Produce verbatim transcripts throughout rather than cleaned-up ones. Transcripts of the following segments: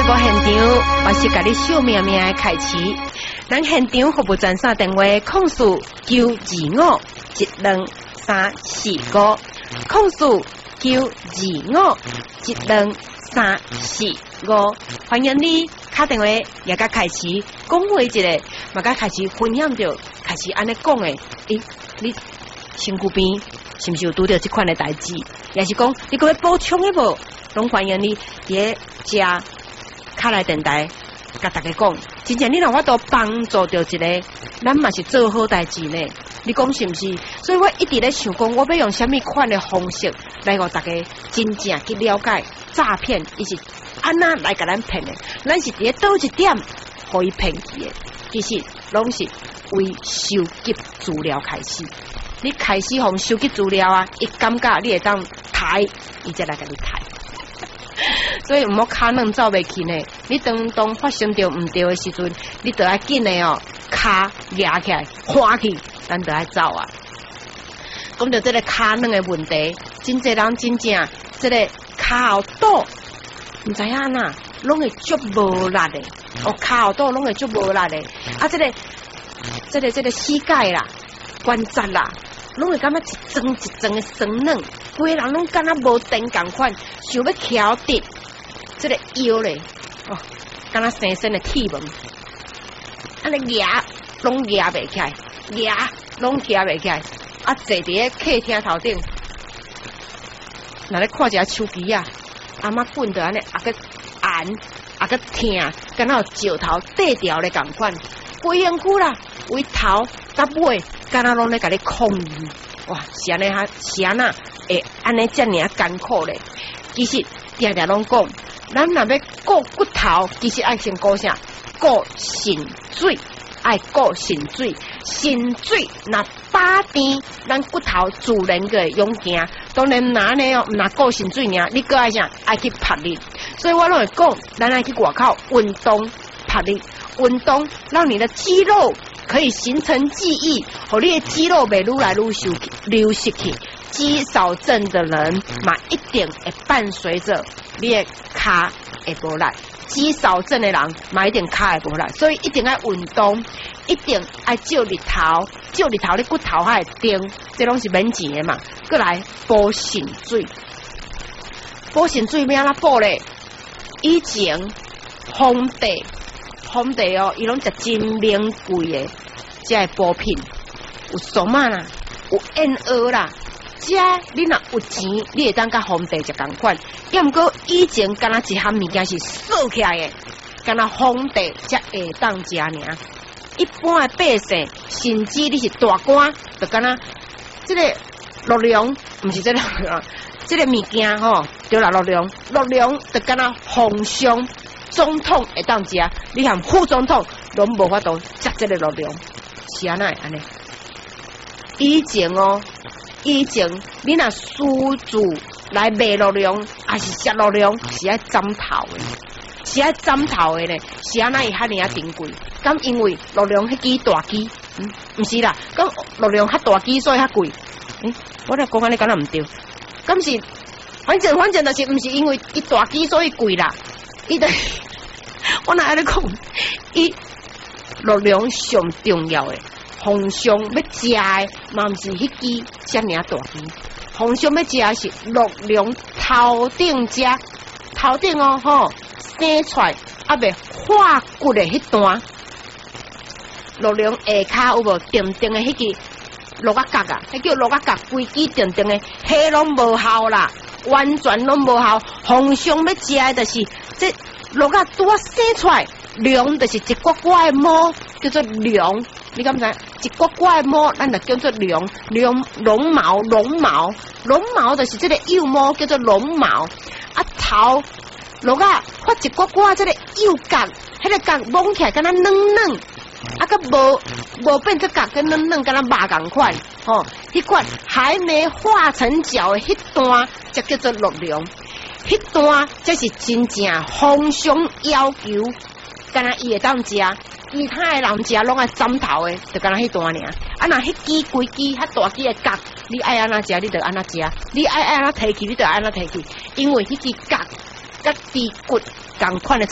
务现场，我是甲你秀命命的开启。咱现场服务专线电话：控诉九二五一两三四五，控诉九二五一两三四五。欢迎你打电话也甲开启讲话一个，嘛甲开启分享着开启安尼讲的。诶，你身躯边是毋是有拄到这款的代志？也是讲你搁要补充的无？拢欢迎你伫遮卡来电台，甲大家讲，真正你若法度帮助到一个，咱嘛是做好代志呢。你讲是毋是？所以我一直咧想讲，我要用什么款的方式来互大家真正去了解诈骗，伊是安那来甲咱骗的？咱是伫咧倒一点，互伊骗去的？其实拢是为收集资料开始。你开始互收集资料啊，伊感觉你会当抬，伊才来甲你抬。所以毋好骹软走袂去呢。你当当发生着毋对的时阵，你得爱紧的哦，骹压起来，看去，咱得爱走啊。讲到这个骹软的问题，真侪人真正这个骹后倒，毋知影呐，拢会足无力的。哦，骹后倒拢会足无力的。啊，这个这个这个膝盖啦、关节啦。拢会感觉一层一层的酸软，规个人拢感觉无电共款，想要翘直，这个腰咧，哦，感觉生生的铁门，安尼压拢压袂起来，压拢压袂起来，啊，坐伫咧客厅头顶，若咧看一下手机啊，阿妈滚着安尼，啊个按，啊个疼，敢若石头缀掉咧共款，规身躯啦，为头到尾。敢若拢咧甲你控制，哇！是安尼哈，是安那会安尼遮尔艰苦咧。其实定定拢讲，咱若要顾骨头，其实爱先顾啥？顾肾水，爱顾肾水。肾水若打甜，咱骨头自然个会勇行。当然哪呢哦，若顾肾水尔，你搁爱啥？爱去拍力。所以我拢会讲，咱爱去外口运动拍力，运动让你的肌肉。可以形成记忆，和你的肌肉袂愈来愈收流失去。肌少症的人嘛，一定会伴随着你的骹会无力。肌少症的人嘛，一定骹会无力，所以一定要运动，一定要照日头，照日头你骨头还会顶，这拢是免钱的嘛。过来补肾水，补肾水要安怎补咧？以前皇帝。皇帝哦，伊拢食真名贵的，这个补品有什么啦，有燕窝啦，这你若有钱，你会当甲皇帝食共款。要毋过以前敢若一项物件是锁起来的，敢若皇帝才会当食尔。一般的百姓，甚至你是大官，就敢若这个陆良，毋是这个陆良，这个物件吼，对啦，陆良，陆良就敢若皇上。总统会当食，你含副总统拢无法度食这个热量，是安那安尼？以前哦，以前你若私自来卖热量，还是食热量，是爱斩头的，是爱斩头的咧，是安那伊遐尼啊珍贵？咁因为热量迄支大机，嗯，毋是啦，咁热量较大机，所以较贵。诶、欸，我咧讲安尼敢若毋对，咁是反正反正就是毋是因为伊大机所以贵啦。伊的，我哪安尼讲？伊热量上重要的，皇上要食的，嘛毋是迄支遮尔大支。皇上要食的是热量头顶食，头顶哦吼，生出来啊未化骨的迄段，热量下骹有无定定的迄支落啊角啊？迄叫落啊角，规支定定的，迄拢无效啦，完全拢无效。皇上要食的就是。这落啊拄啊生出来，龙就是一刮刮的毛，叫做龙。你敢知？一刮刮的毛，咱就叫做龙。龙龙毛，龙毛，龙毛就是这个幼毛，叫做龙毛。啊头落啊发一刮刮这个幼角，迄个角摸起来敢若软软，啊个无无变做角，跟软软敢若肉共款。哦，迄款还没化成角的迄段，才叫做热龙。迄段才是真正皇上要求，敢若伊会当食，其他的人食拢爱斩头的，就敢若迄段尔。啊，若迄支规支较大支的角，你爱安怎食，你就安怎食；你爱安怎提起，你就安怎提起。因为迄支角甲猪骨共款的做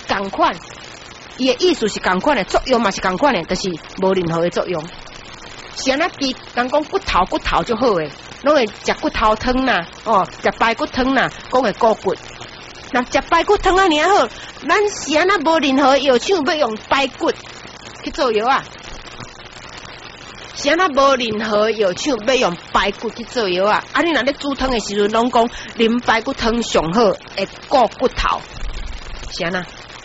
同款，伊的意思是同款的，作用嘛是同款的，就是无任何的作用。是安那比人讲骨头骨头就好诶，拢会食骨头汤啦，哦，食排骨汤啦，讲会高骨。那食排骨汤啊，尔好，咱是安那无任何药厂要用排骨去做药啊。是安那无任何药厂要用排骨去做药啊！啊，你若咧煮汤的时阵，拢讲啉排骨汤上好，会顾骨头，是安那？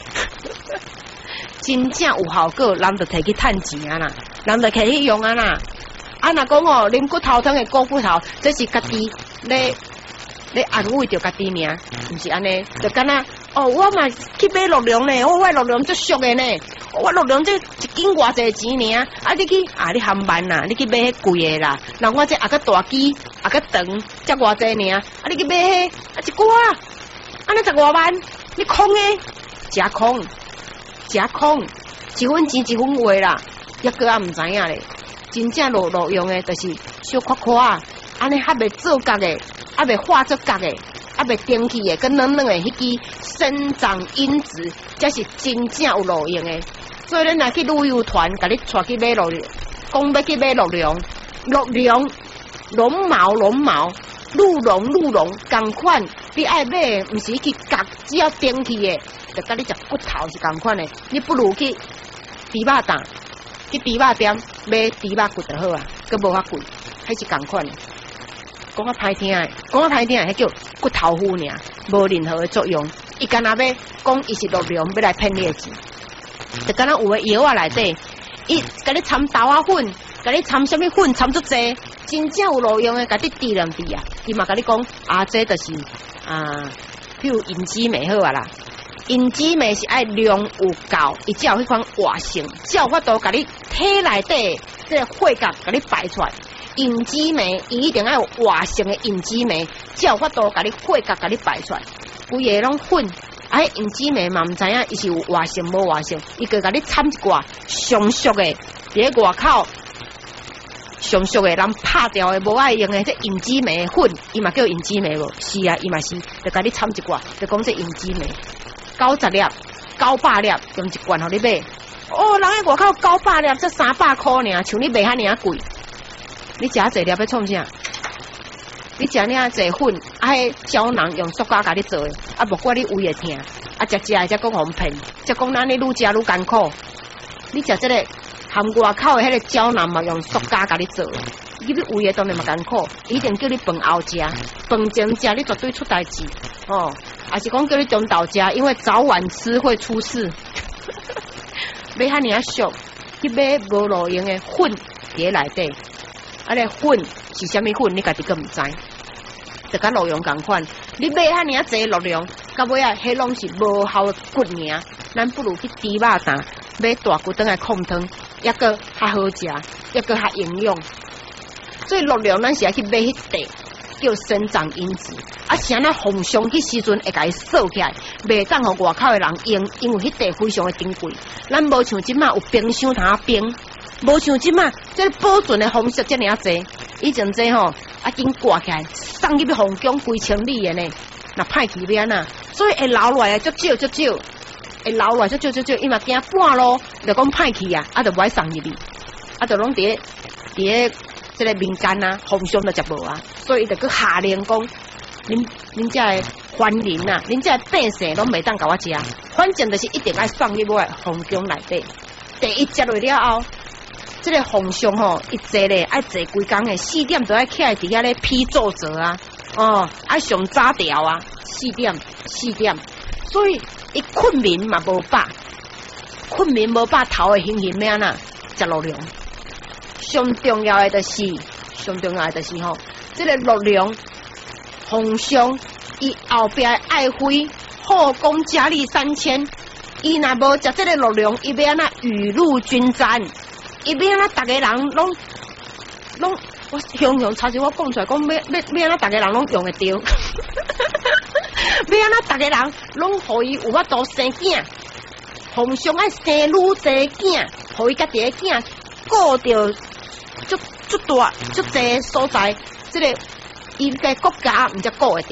真正有效果，人就摕去趁钱啊啦，人就摕去用啊啦。啊，若讲哦，啉骨头汤会顾骨头，这是家己咧咧安慰着家己尔，毋是安尼，就敢若哦，我嘛去买鹿茸呢，我我鹿茸足俗的呢。我鹿茸这一斤偌济钱尔，啊你去啊你含慢啦，你去买迄贵的啦，人我这啊个大支啊个长，才偌济尔，啊你去买迄啊一寡，啊那十外万，你空诶，假空，假空，一分钱一分货啦，抑个啊毋知影咧，真正鹿鹿用诶，就是小块块啊，安尼还袂做角诶，还袂化作角诶。啊，袂电气诶，跟软软诶，迄支生长因子，才是真正有路用诶。所以咱若去旅游团，甲你带去买鹿茸，讲要去买鹿茸，鹿茸、绒毛、绒毛、鹿茸、鹿茸，共款。你爱买，毋是去夹，只要电气诶，就甲你食骨头是共款诶。你不如去猪肉档，去猪肉店买猪肉骨就好啊，佮无遐贵，迄是共款诶。讲啊歹听诶，讲啊歹听诶，迄叫骨头糊尔，无任何诶作用。伊干那要讲伊是鹿茸，要来骗你诶钱。就敢若有诶药啊内底，伊甲你掺豆仔粉，甲你掺什么粉，掺足济，真正有路用诶，甲你滴两滴啊。伊嘛甲你讲啊，这就是啊，譬如银枝梅好啊啦，银枝梅是爱量有够，伊才有迄款活性，才有法度甲你体内底即个血甲甲你排出来。银枝梅，伊一定要有活性的银枝梅，才有法度甲你血甲甲你排出来。规个拢粉，啊，银枝梅嘛毋知影伊是有活性无活性，伊个甲你掺一寡上俗的，伫咧外口上俗的人拍掉的无爱用的，这银枝梅粉，伊嘛叫银枝梅无？是啊，伊嘛是，就甲你掺一寡，就讲这银枝梅，九十粒、九百粒，用一罐互你买。哦，人喺外口九百粒，才三百箍尔，像你卖遐尔贵。你食这粒要创啥？你食呢这粉，啊，迄胶囊用塑胶甲你做的，啊，无怪你胃会痛，啊，食食的才讲互骗，才讲咱你愈食愈艰苦。你食这个含外口的迄个胶囊嘛，用塑胶甲你做的，你要胃的当然嘛艰苦，一定叫你饭后食，饭前食你绝对出代志哦，还是讲叫你中昼食，因为早晚吃会出事。买遐尔俗，去买无路用的粉伫内底。啊！个粉是虾米粉？你家己个毋知，就甲鹿茸共款。你买遐尔济鹿茸，到尾啊，迄拢是无效的骨尔。咱不如去猪肉档买大骨等来控汤，抑个较好食，抑个较营养。所以鹿茸咱是要去买迄块叫生长因子，啊，是安那风霜迄时阵会甲伊扫起来，袂当互外口的人用，因为迄块非常的珍贵。咱无像即马有冰箱通冰。无像即马，这保存的方式遮尔啊济，以前这吼啊紧挂起来，送入去皇宫规清理的呢，那歹去要安那，所以会留落来足少足少，会留落来足少足少，伊嘛惊半路就讲歹去啊，啊就袂送入去，啊就拢伫伫这个民间啊，皇上就食无啊，所以就去下令讲，恁恁遮的官人啊，恁遮的百姓拢袂当甲我食，反正就是一定爱送入我皇宫内底，第一食落了后。这个皇上吼，一坐咧爱坐规工诶，四点就爱起来伫遐咧批奏折啊，哦，爱上早调啊，四点四点，所以伊困眠嘛无饱，困眠无饱头会晕晕咩呐，食鹿茸。上重要诶就是上重要诶就是吼，这个鹿茸，皇上伊后壁爱妃后宫佳丽三千，伊若无食这个鹿茸，伊要安那雨露均沾。伊要安那，逐个人拢拢，我形容差时我讲出来，讲要要要安那，逐个人拢用会着。要安那，逐个人拢互伊有法度生囝，皇上爱生愈侪囝，互伊家己的囝顾着足足大足侪所在，即、这个伊个国家毋则顾会着。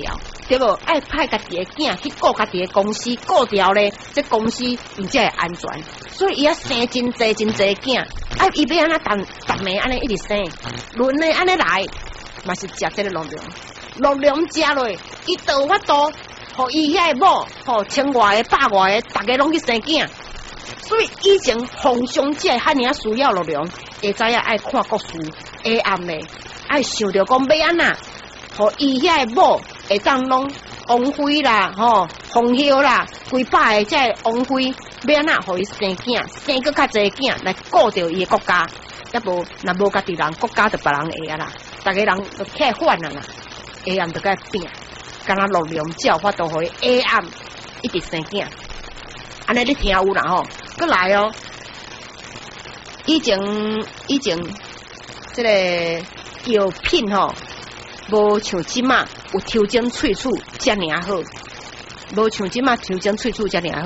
对不？爱派家己的囝去顾家己的公司，顾掉咧，这公司伊才会安全。所以伊要生真济真济囝，啊，伊要安那逐逐暝安尼一直生，轮咧安尼来，嘛是食这个陆粮，陆粮食落，伊都有法度，互伊遐某，吼千外个百外个，逐个拢去生囝。所以以前皇上只汉尔需要陆粮，会知影爱看国事，黑暗咧，爱想着讲要安那，互伊遐某会当拢王妃啦，吼皇后啦，规百个这王妃，要安那互伊生囝，生个较济囝来顾着伊个国家，要无若无家己人，国家就别人会啊啦，逐个人就起来反啊啦，黑暗就该变，敢若陆粮才有法度互伊黑暗一直生囝，安尼你听有啦吼。过来哦，以前以前这个药品吼，无像即马有抽针喙齿遮尔好，无像即马抽针喙齿遮尔好。